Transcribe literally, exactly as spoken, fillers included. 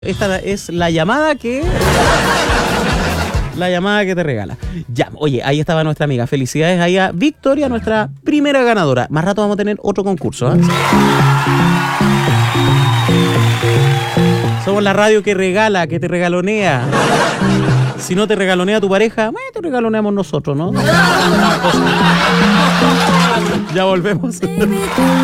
Esta es la llamada que... La llamada que te regala. Ya, oye, ahí estaba nuestra amiga. Felicidades ahí a Victoria, nuestra primera ganadora. Más rato vamos a tener otro concurso, ¿eh? Somos la radio que regala, que te regalonea. Si no te regalonea tu pareja, bueno, te regaloneamos nosotros, ¿no? Ya volvemos.